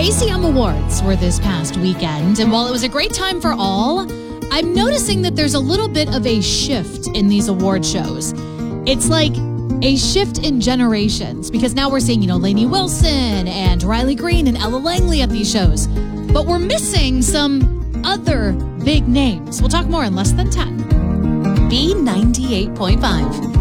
ACM Awards were this past weekend, and while it was a great time for all, I'm noticing that there's a little bit of a shift in these award shows. It's like a shift in generations, because now we're seeing, Lainey Wilson and Riley Green and Ella Langley at these shows. But we're missing some other big names. We'll talk more in less than 10. B98.5.